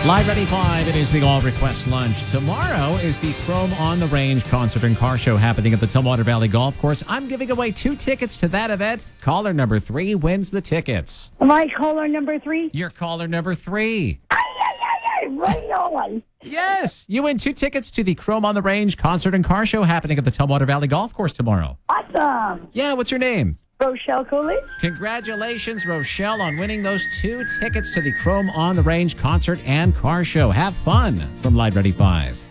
Live Ready 5, it is the All Request Lunch. Tomorrow is the Chrome on the Range concert and car show happening at the Tumwater Valley Golf Course. I'm giving away 2 tickets to that event. Caller number 3 wins the tickets. Am I caller number 3? You're caller number 3. Right on. Yes, you win 2 tickets to the Chrome on the Range concert and car show happening at the Tumwater Valley Golf Course tomorrow. Awesome. Yeah, what's your name? Rochelle Cooley. Congratulations, Rochelle, on winning those 2 tickets to the Chrome on the Range concert and car show. Have fun from Live Ready 5.